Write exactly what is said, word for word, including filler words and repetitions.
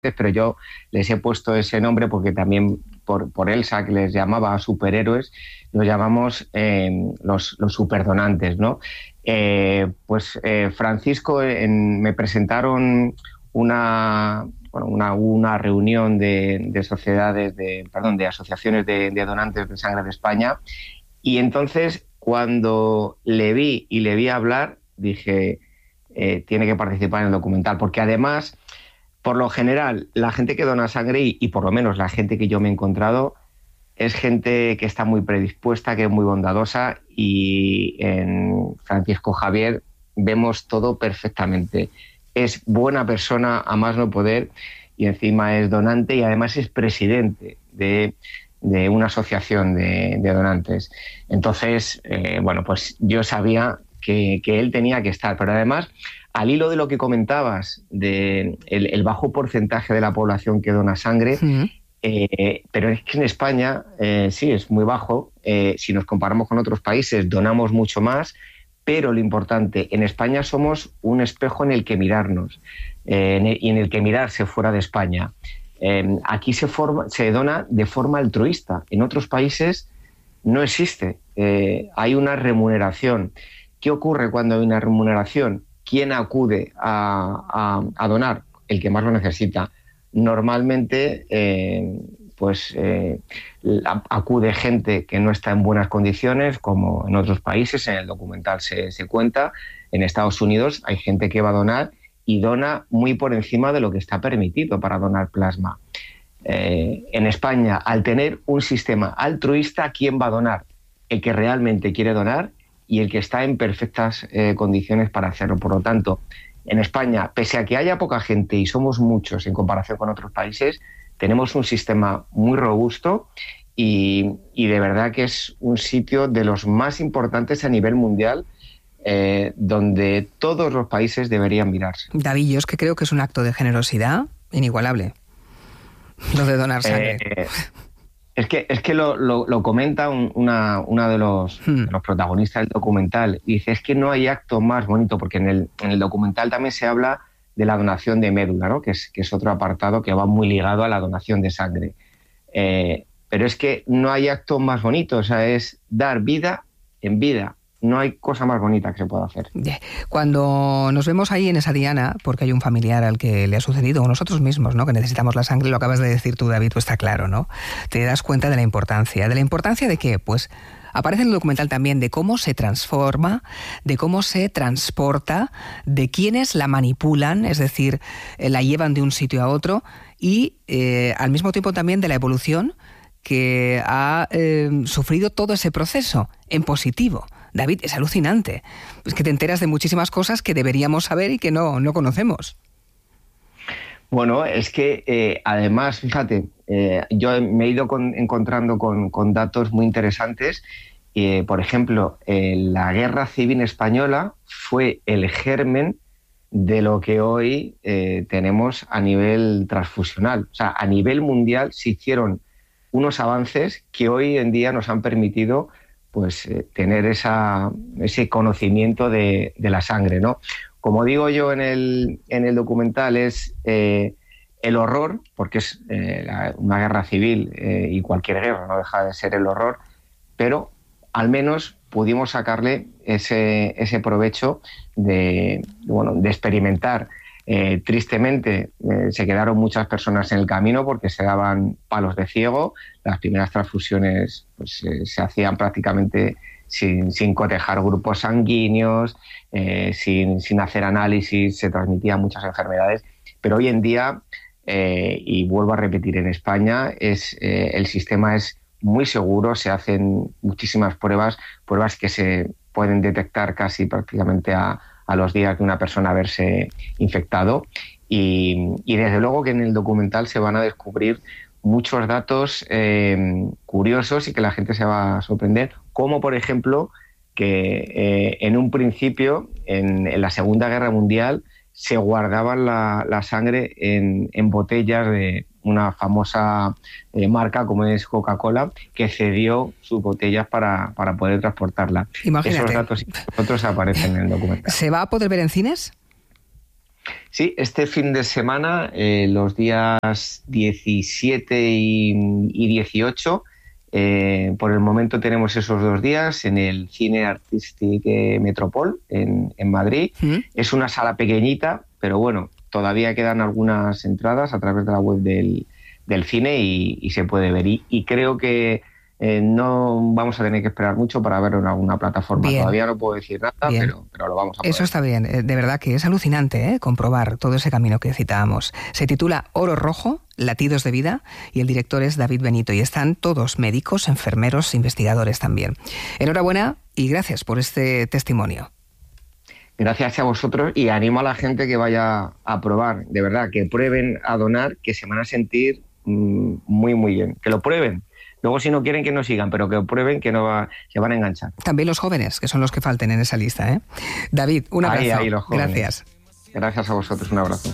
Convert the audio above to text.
pero yo les he puesto ese nombre porque también por, por Elsa, que les llamaba superhéroes, los llamamos eh, los, los superdonantes, ¿no? Eh, pues eh, Francisco, en, me presentaron una, bueno, una, una reunión de, de sociedades, de, perdón, de asociaciones de, de donantes de sangre de España, y entonces cuando le vi y le vi hablar, dije, eh, tiene que participar en el documental, porque además, por lo general, la gente que dona sangre, y, y por lo menos la gente que yo me he encontrado, es gente que está muy predispuesta, que es muy bondadosa, y en Francisco Javier vemos todo perfectamente. Es buena persona a más no poder, y encima es donante y además es presidente de, de una asociación de, de donantes. Entonces, eh, bueno, pues yo sabía que, que él tenía que estar, pero además, al hilo de lo que comentabas, de el, el bajo porcentaje de la población que dona sangre, Sí. Eh, pero es que en España eh, sí, es muy bajo. Eh, si nos comparamos con otros países, donamos mucho más, pero lo importante, en España somos un espejo en el que mirarnos eh, en el, y en el que mirarse fuera de España. Eh, aquí se, forma, se dona de forma altruista. En otros países no existe. Eh, hay una remuneración. ¿Qué ocurre cuando hay una remuneración? ¿Quién acude a, a, a donar? El que más lo necesita. Normalmente eh, pues eh, acude gente que no está en buenas condiciones, como en otros países, en el documental se, se cuenta. En Estados Unidos hay gente que va a donar y dona muy por encima de lo que está permitido para donar plasma. Eh, en España, al tener un sistema altruista, ¿quién va a donar? El que realmente quiere donar y el que está en perfectas eh, condiciones para hacerlo. Por lo tanto, en España, pese a que haya poca gente y somos muchos en comparación con otros países, tenemos un sistema muy robusto y, y de verdad que es un sitio de los más importantes a nivel mundial, eh, donde todos los países deberían mirarse. David, yo es que creo que es un acto de generosidad inigualable, lo de donar sangre. Eh, es que, es que lo, lo, lo comenta un, una, una de los, hmm. de los protagonistas del documental. Dice, es que no hay acto más bonito, porque en el, en el documental también se habla de la donación de médula, ¿no? que, es, que es otro apartado que va muy ligado a la donación de sangre. Eh, pero es que no hay acto más bonito, o sea, es dar vida en vida. No hay cosa más bonita que se pueda hacer. Cuando nos vemos ahí en esa diana, porque hay un familiar al que le ha sucedido, o nosotros mismos, ¿no?, que necesitamos la sangre, lo acabas de decir tú, David, pues está claro, ¿no? Te das cuenta de la importancia. ¿De la importancia de qué? Pues aparece en el documental también de cómo se transforma, de cómo se transporta, de quiénes la manipulan, es decir, la llevan de un sitio a otro, y eh, al mismo tiempo también de la evolución que ha eh, sufrido todo ese proceso en positivo. David, es alucinante. Es que te enteras de muchísimas cosas que deberíamos saber y que no, no conocemos. Bueno, es que eh, además, fíjate, eh, yo me he ido con, encontrando con, con datos muy interesantes. Eh, por ejemplo, eh, la Guerra Civil Española fue el germen de lo que hoy eh, tenemos a nivel transfusional. O sea, a nivel mundial se hicieron unos avances que hoy en día nos han permitido pues eh, tener esa, ese conocimiento de, de la sangre, ¿no? Como digo yo en el, en el documental, es eh, el horror, porque es eh, la, una guerra civil eh, y cualquier guerra no deja de ser el horror, pero al menos pudimos sacarle ese, ese provecho de, bueno, de experimentar. Eh, tristemente eh, se quedaron muchas personas en el camino porque se daban palos de ciego. Las primeras transfusiones pues, eh, se hacían prácticamente sin, sin cotejar grupos sanguíneos, eh, sin, sin hacer análisis, se transmitían muchas enfermedades. Pero hoy en día, eh, y vuelvo a repetir, en España es, eh, el sistema es muy seguro, se hacen muchísimas pruebas, pruebas que se pueden detectar casi prácticamente a a los días de una persona haberse infectado y, y desde luego que en el documental se van a descubrir muchos datos eh, curiosos y que la gente se va a sorprender, como por ejemplo que eh, en un principio, en, en la Segunda Guerra Mundial, se guardaba la, la sangre en, en botellas de una famosa eh, marca como es Coca-Cola, que cedió sus botellas para, para poder transportarla. Imagínate. Esos datos y otros aparecen en el documental. ¿Se va a poder ver en cines? Sí, este fin de semana, eh, los días diecisiete y, y dieciocho, eh, por el momento tenemos esos dos días en el Cine Artístic Metropol en, en Madrid. ¿Mm? Es una sala pequeñita, pero bueno, todavía quedan algunas entradas a través de la web del, del cine y, y se puede ver. Y, y creo que eh, no vamos a tener que esperar mucho para verlo en alguna plataforma. Bien. Todavía no puedo decir nada, pero, pero lo vamos a poder. Eso está bien. De verdad que es alucinante, ¿eh?, comprobar todo ese camino que citábamos. Se titula Oro Rojo, Latidos de Vida, y el director es David Benito. Y están todos médicos, enfermeros, investigadores también. Enhorabuena y gracias por este testimonio. Gracias a vosotros y animo a la gente que vaya a probar, de verdad, que prueben a donar, que se van a sentir mmm, muy, muy bien. Que lo prueben. Luego, si no quieren, que no sigan, pero que lo prueben, que no va, se van a enganchar. También los jóvenes, que son los que falten en esa lista, ¿eh? David, un abrazo. Ahí, ahí, los jóvenes. Gracias. Gracias a vosotros, un abrazo.